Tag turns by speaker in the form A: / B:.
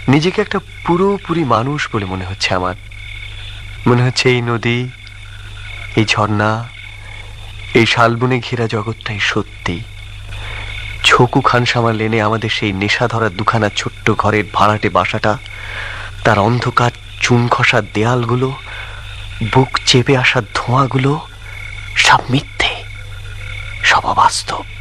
A: নিজেকে একটা পুরোপুরি মানুষ বলে মনে হচ্ছে আমার। মনে হচ্ছে এই নদী, এই ঝর্ণা, এই শালবনে ঘেরা জগৎটাই সত্যি। ছকু খানসামা লেনে আমাদের সেই নেশা ধরা দুখানা ছোট্ট ঘরের ভাড়াটে বাসাটা, তার অন্ধকার চুন খসা দেয়ালগুলো, বুক চেপে আসা ধোঁয়াগুলো, সব মিথ্যে, সব অবাস্তব।